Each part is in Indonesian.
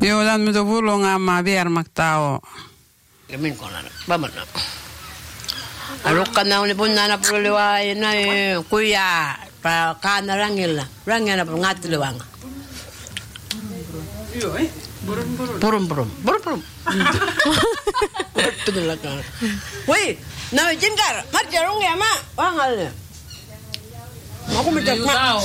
Joo, dan mitä pullonga ma viermak tao. Kemin konan. Bamana. Alukkan na uni punna na puluwa ina kuya pa kana rangila. Rangila pa ngatluwang. Joo, Burum. Tudulakan. Woi, na jingkar. Marjarong ya ma. Wangal. Aku minta tahu.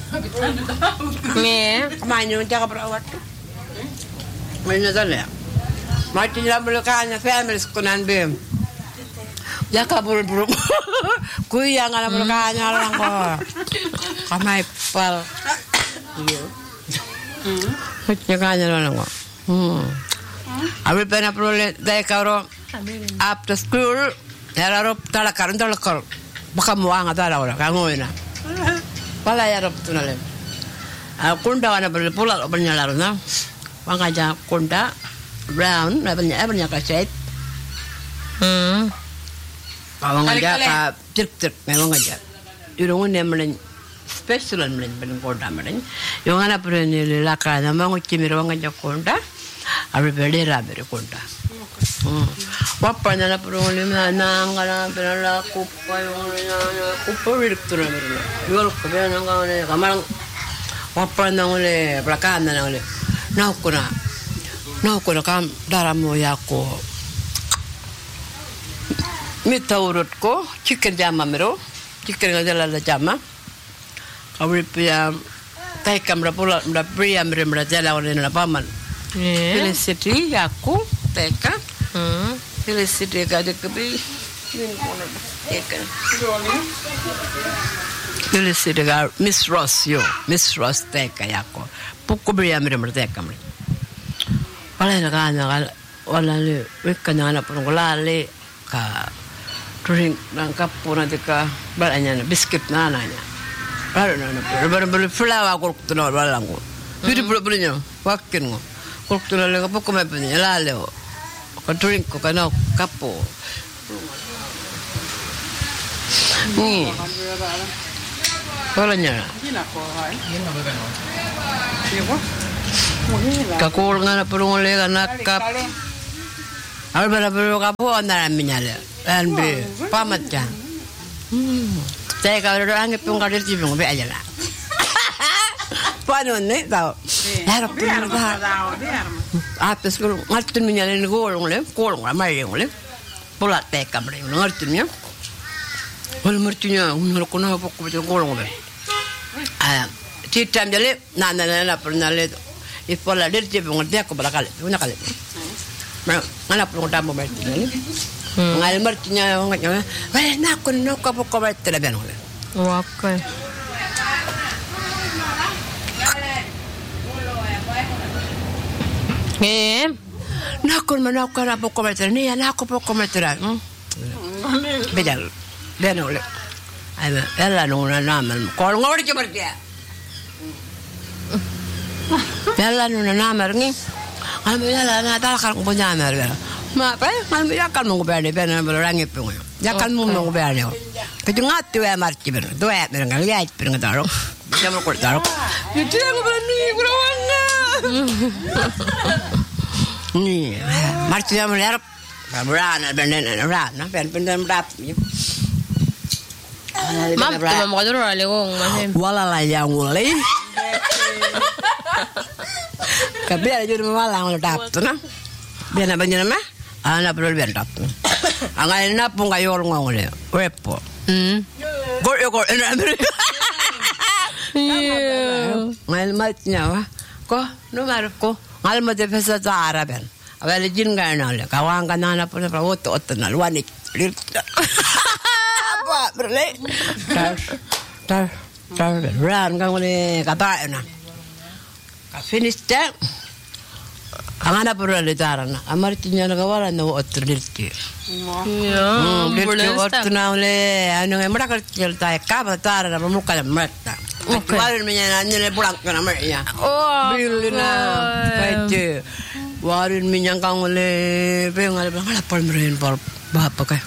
Nih. Kemana cakap perawat? Mana sana? Macam dalam belakangnya family sekunan bem. Jaka buru-buru. Kuya nga na belakangnya lang ko. Kamay pal. Iyo. Jaka nya lang ko. Abi pena prole dai karo. After school, yararop talakar. Baka muanga tala ora kangoina. Pala yarop tunale. Kunda wana pula banyalar na. Wangaja kunda brown banyak kaset. Wangaja ka tirk memang aja. Irungun nemlen special nemlen ben kunda men. Yung ana prene laka na mangu chimiro wangaja kunda. Abi bedera bere kunda. Wapa na prone na ngala benala kupa yung kupa direktura men. Yol ko ben ngane kamarang wapa na ngole belakang na ngole. Naukuna kam daramo yako. Mita urut ko, chicken jama mero, chicken ngajala la jama. Kawri pia tai kamra pula mra pria mre mra jala ole na paman. Felicity yako teka. Felicity ka de kabi. Min kona teka. Felicity ka Miss Ross teka yako. Pukko bria mre mra teka mre. Wala na kanya wala le wekanya na pun golale ka drink nang kapuna deka balanya na biscuit na nanya. Baru flower ko tuno wala ngo. Pidi pula nya wakin ngo. Ko tuno le ko ko me penya lale o. Ko drink ko kana kapo. Ni. Wala nya. Kakul nga na pulong ulit anak kap. Ano ba na pulong kapo? Ano na minyala? Anbi, pamat ka. Saya kalau orang ngepung kadir cipung, be aja lah. Paano ni tau? Harap pulong ka. Atas ko ngartin minyala ni kolong la maring le. Pula teka maring ngartin niya. Wal martinya, unal ko na pok ko kolong le. Citam jale na pernah le. Ipola del cipung dia ko balakal. Una kali. Mana pulong tambo martin. Ngal martinya nganya. Wala na ko no ko ko martin ben ole. Okay. Nakon manako na poko martin. Ni na ko poko martin. Bejal. Ben ole. Ay, ela no na naman. Ko ngori ci martin. Yalla nuna namar ni. Almo yalla na talakar ko namar ga. Ma pa, almo yakal mo berne berne rangi pungo. Yakal mo berne. Kaju ngatu ya marti ber. Doa ber ngal ya ber ngadaro. Jamo ko daro. Itu yang berani kurawanga. Ni, marti jamo ler. Rana berne rana ben rap. Mam tu mam kadro ale gong mahem. Wala la yang ulai. Kabila jud malang tap tu na. Biar apa nama? Anak perlu biar tap tu. Angai na pun kayor ngong le. Repo. Gor ena. Ngal matnya wa. Ko numar ko. Ngal mate pesa zara ben. Abel jin gana le. Kawang kana pun oto na luanik. Apa berle? Tar ran kang le kata na. Ka finish ta. Angana pura le tarana. Amartinya na kawala no otrdirki. Ya. Dirki otna le anu emra kertil ta ka tarana muka le mata. Warin minya nanya le pulang kana mernya. Oh. Bilina. Paite. Warin minya kang le pengal ngala pal meren pal bapa ka.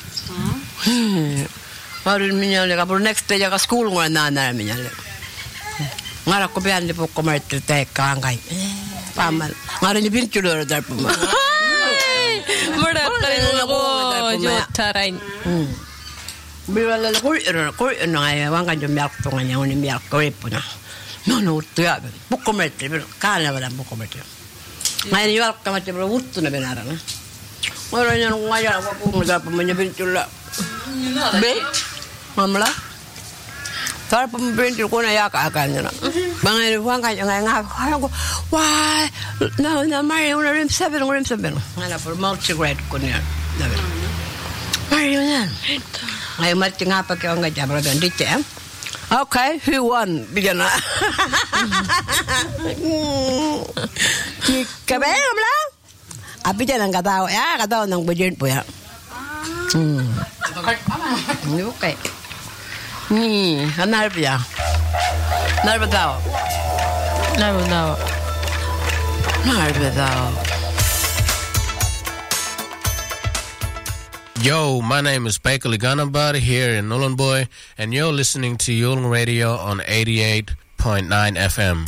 Warin minya le ka next day ka school ngana na minya le. Ngara ko bian le poko mertil ta ka ngai. Paman. Ngayon ni pintulo na darpo mo. Murder ka rin ako. Jotaran. Bila ko na nga wang kan jom yak to nga ni yak ko po na. No tuya. Bukometre kala wala bukometre. Ngayon yak ka mate bro utto na benara na. Ngayon yan ngaya ko mo darpo mo ni pintulo. Be? Mamla? Tar pembintu ko na yaka-akan na. Bangay wang kanya nga ko. Why? No, Mario na rim 7. Ngala for multi-grade ko niya. Mario yan. Ngayon mati nga pa kayo nga jabra doon dito eh. Okay, who won? Bigyan na. Kabe, kamla? Abi dyan ang katawa. Katawa ng budget po yan. Hindi ko kaya. Hanap ya. Narba daw. Yo, my name is Baker Liganabad here in Nolan Boy, and you're listening to Yulong Radio on 88.9 FM.